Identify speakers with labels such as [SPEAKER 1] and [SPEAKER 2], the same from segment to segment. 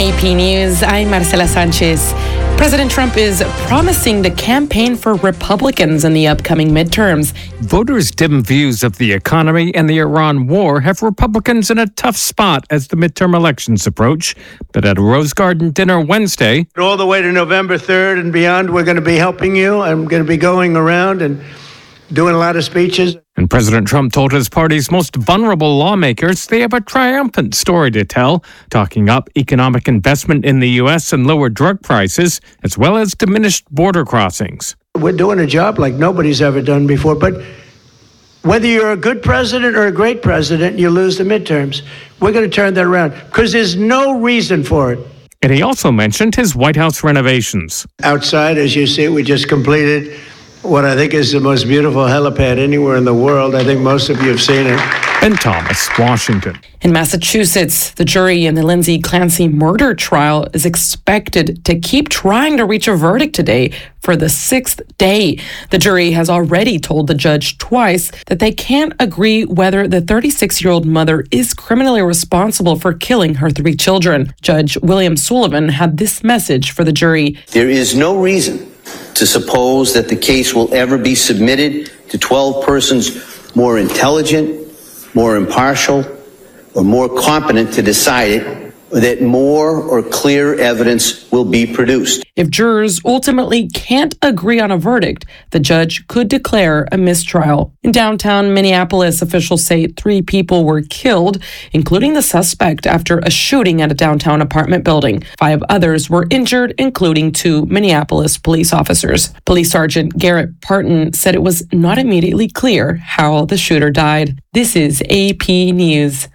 [SPEAKER 1] AP News, I'm Marcela Sanchez. President Trump is promising to campaign for Republicans in the upcoming midterms.
[SPEAKER 2] Voters' dim views of the economy and the Iran war have Republicans in a tough spot as the midterm elections approach. But at a Rose Garden dinner Wednesday,
[SPEAKER 3] all the way to November 3rd and beyond, we're going to be helping you. I'm going to be going around and doing a lot of speeches.
[SPEAKER 2] And President Trump told his party's most vulnerable lawmakers they have a triumphant story to tell, talking up economic investment in the U.S. and lower drug prices, as well as diminished border crossings.
[SPEAKER 3] We're doing a job like nobody's ever done before, but whether you're a good president or a great president, you lose the midterms. We're going to turn that around because there's no reason for it.
[SPEAKER 2] And he also mentioned his White House renovations.
[SPEAKER 3] Outside, as you see, we just completed what I think is the most beautiful helipad anywhere in the world. I think most of you have seen it.
[SPEAKER 2] In Thomas, Washington.
[SPEAKER 1] In Massachusetts, the jury in the Lindsay Clancy murder trial is expected to keep trying to reach a verdict today for the 6th day. The jury has already told the judge twice that they can't agree whether the 36-year-old mother is criminally responsible for killing her 3 children. Judge William Sullivan had this message for the jury.
[SPEAKER 4] There is no reason to suppose that the case will ever be submitted to 12 persons more intelligent, more impartial, or more competent to decide it, or that more or clear evidence will be produced.
[SPEAKER 1] If jurors ultimately can't agree on a verdict, the judge could declare a mistrial. In downtown Minneapolis, officials say 3 people were killed, including the suspect after a shooting at a downtown apartment building. 5 others were injured, including 2 Minneapolis police officers. Police Sergeant Garrett Parton said it was not immediately clear how the shooter died. This is AP News.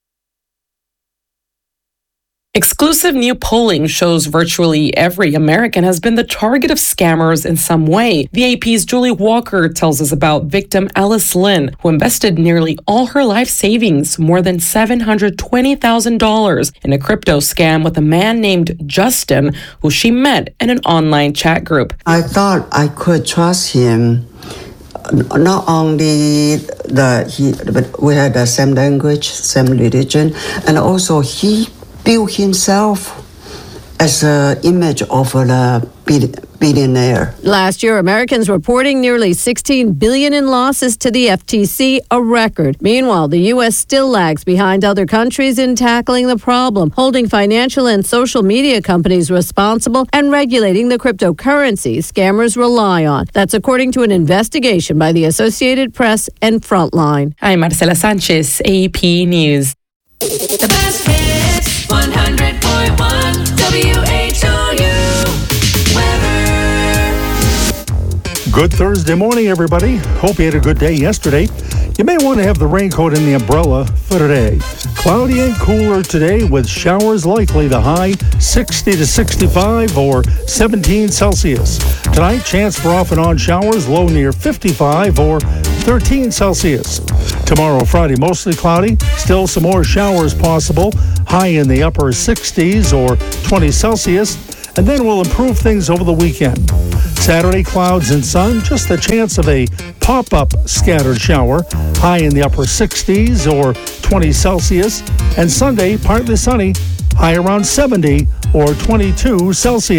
[SPEAKER 1] Exclusive new polling shows virtually every American has been the target of scammers in some way. The AP's Julie Walker tells us about victim Alice Lynn, who invested nearly all her life savings, more than $720,000, in a crypto scam with a man named Justin, who she met in an online chat group.
[SPEAKER 5] I thought I could trust him. Not only but we had the same language, same religion, and also he built himself as an image of a billionaire.
[SPEAKER 6] Last year, Americans reporting nearly $16 billion in losses to the FTC, a record. Meanwhile, the U.S. still lags behind other countries in tackling the problem, holding financial and social media companies responsible and regulating the cryptocurrencies scammers rely on. That's according to an investigation by the Associated Press and Frontline.
[SPEAKER 1] I'm Marcela Sanchez, AP News.
[SPEAKER 7] The best hits, 100.1 WHOU weather.
[SPEAKER 8] Good Thursday morning, everybody. Hope you had a good day yesterday. You may want to have the raincoat and the umbrella for today. Cloudy and cooler today with showers likely. The high 60 to 65 or 17 Celsius. Tonight, chance for off and on showers, low near 55 or 13 Celsius. Tomorrow, Friday, mostly cloudy. Still some more showers possible. High in the upper 60s or 20 Celsius. And then we'll improve things over the weekend. Saturday, clouds and sun. Just the chance of a pop-up scattered shower. High in the upper 60s or 20 Celsius. And Sunday, partly sunny. High around 70 or 22 Celsius.